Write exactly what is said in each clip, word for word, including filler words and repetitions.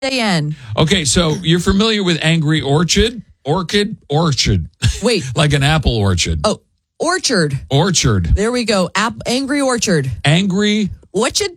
A N. Okay, so you're familiar with Angry Orchard? Orchid? Orchard. Wait. Like an apple orchard. Oh, Orchard. Orchard. There we go. App, Angry Orchard. Angry Orchard?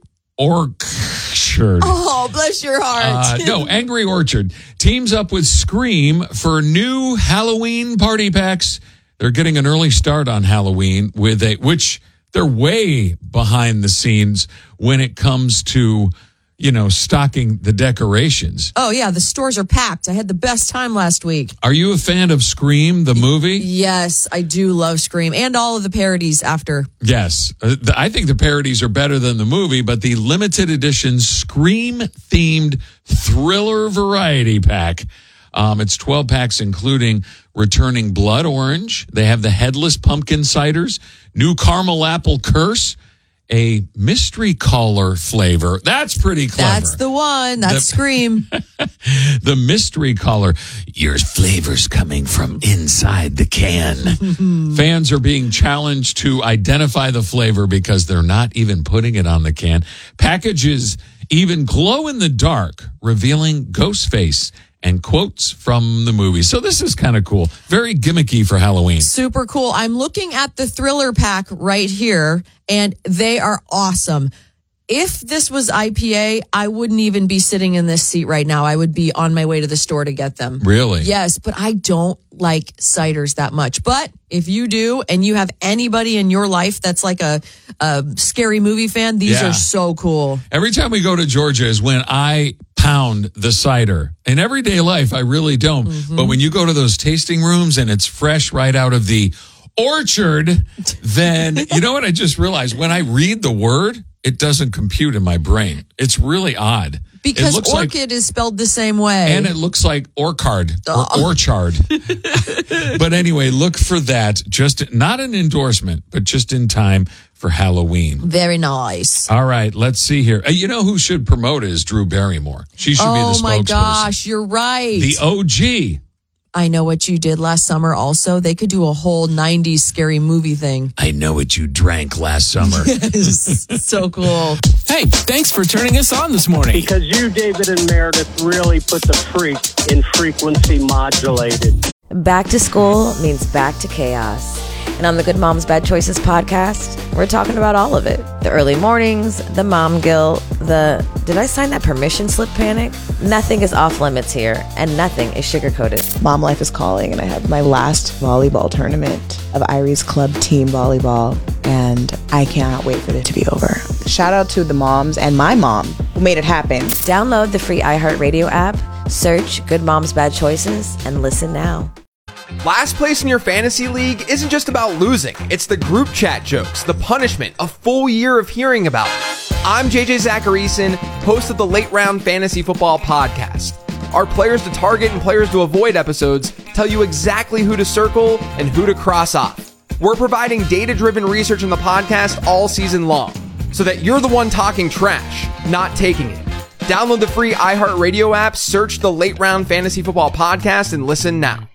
Orchard. Oh, bless your heart. Uh, no, Angry Orchard teams up with Scream for new Halloween party packs. They're getting an early start on Halloween with a, which they're way behind the scenes when it comes to, you know, stocking the decorations. Oh, yeah. The stores are packed. I had the best time last week. Are you a fan of Scream, the movie? Yes, I do love Scream and all of the parodies after. Yes. Uh, the, I think the parodies are better than the movie, but the limited edition Scream-themed thriller variety pack. Um, it's twelve packs, including returning Blood Orange. They have the Headless Pumpkin Ciders, new Caramel Apple Curse, a mystery caller flavor. That's pretty clever. That's the one. That's The- Scream. The mystery caller. Your flavor's coming from inside the can. Fans are being challenged to identify the flavor because they're not even putting it on the can. Packages even glow in the dark, revealing Ghostface and quotes from the movie. So this is kind of cool. Very gimmicky for Halloween. Super cool. I'm looking at the thriller pack right here, and they are awesome. If this was I P A, I wouldn't even be sitting in this seat right now. I would be on my way to the store to get them. Really? Yes, but I don't like ciders that much. But if you do, and you have anybody in your life that's like a, a scary movie fan, these Yeah. are so cool. Every time we go to Georgia is when I pound the cider. In everyday life, I really don't. Mm-hmm. But when you go to those tasting rooms and it's fresh right out of the orchard, then you know what I just realized? When I read the word, it doesn't compute in my brain. It's really odd. Because it looks orchid like, is spelled the same way. and it looks like orchard or Oh. orchard. But anyway, look for that. Just not an endorsement, but just in time for Halloween. Very nice. All right, let's see here. Uh, you know who should promote it is Drew Barrymore. She should be the Oh spokesperson. my gosh, you're right. The O G. I Know What You Did Last Summer also. They could do a whole nineties scary movie thing. I know what you drank last summer. So cool. Hey, thanks for turning us on this morning. Because you, David and Meredith, really put the freak in frequency modulated. Back to school means back to chaos. And on the Good Moms Bad Choices podcast, we're talking about all of it. The early mornings, the mom guilt, the did I sign that permission slip panic? Nothing is off limits here, and nothing is sugar-coated. Mom life is calling, and I have my last volleyball tournament of Irie's Club Team Volleyball, and I cannot wait for it to be over. Shout out to the moms and my mom who made it happen. Download the free iHeartRadio app, search Good Moms Bad Choices, and listen now. Last place in your fantasy league isn't just about losing. It's the group chat jokes, the punishment, a full year of hearing about it. I'm J J Zacharyson, host of the Late Round Fantasy Football Podcast. Our Players to Target and Players to Avoid episodes tell you exactly who to circle and who to cross off. We're providing data-driven research in the podcast all season long, so that you're the one talking trash, not taking it. Download the free iHeartRadio app, search the Late Round Fantasy Football Podcast, and listen now.